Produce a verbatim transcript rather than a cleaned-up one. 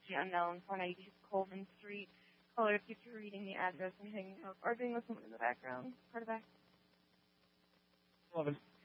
the unknown, four ninety-two Colvin Street. Caller, if you're reading the address and hanging out, or being with someone in the background, part of that. eleven.